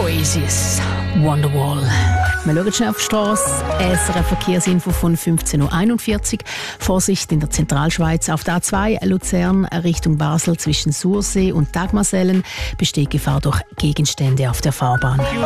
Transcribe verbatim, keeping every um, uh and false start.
Oasis, Wonderwall. Wir schauen schnell auf die Strasse. S R F-Verkehrsinfo von fünfzehn Uhr einundvierzig. Vorsicht in der Zentralschweiz auf der A zwei Luzern Richtung Basel zwischen Sursee und Dagmarsellen besteht Gefahr durch Gegenstände auf der Fahrbahn.